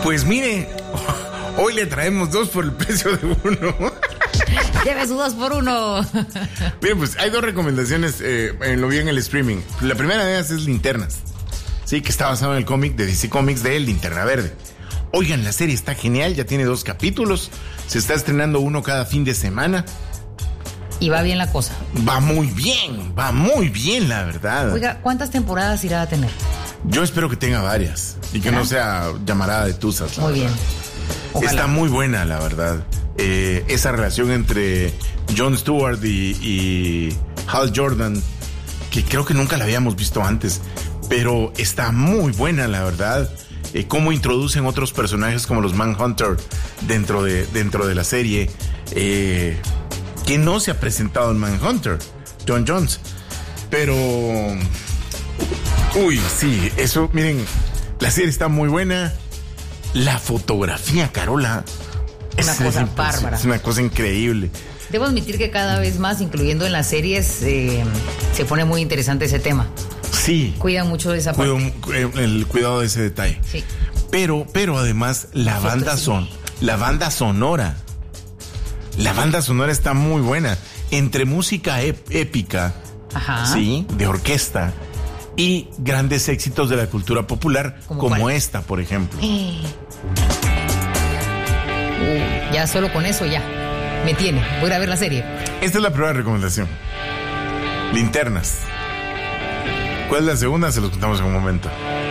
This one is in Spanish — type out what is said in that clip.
Pues mire, hoy le traemos 2 por el precio de 1. Lleve su 2 por 1. Bien, pues hay 2 recomendaciones, lo vi en el streaming. La primera de ellas es Linternas. Sí, que está basado en el cómic de DC Comics de Linterna Verde. Oigan, la serie está genial, ya tiene 2 capítulos. Se está estrenando uno cada fin de semana. Y va bien la cosa. Va muy bien, la verdad. Oiga, ¿cuántas temporadas irá a tener? Yo espero que tenga varias y que no sea llamarada de tuzas. Muy bien. Ojalá. Está muy buena, la verdad. Esa relación entre Jon Stewart y Hal Jordan, que creo que nunca la habíamos visto antes, pero está muy buena, la verdad. Cómo introducen otros personajes como los Manhunter dentro de la serie, que no se ha presentado en Manhunter, John Jones, pero sí, eso, miren, la serie está muy buena. La fotografía, Carola, una cosa bárbara. Es una cosa increíble. Debo admitir que cada vez más, incluyendo en las series, se pone muy interesante ese tema. Sí. Cuidan mucho de esa parte. El cuidado de ese detalle. Sí. Pero además la banda sonora está muy buena. Entre música épica, ajá, sí, de orquesta, y grandes éxitos de la cultura popular, como esta, por ejemplo. Ya solo con eso ya me tiene. Voy a ir a ver la serie. Esta es la primera recomendación. Linternas. ¿Cuál es la segunda? Se los contamos en un momento.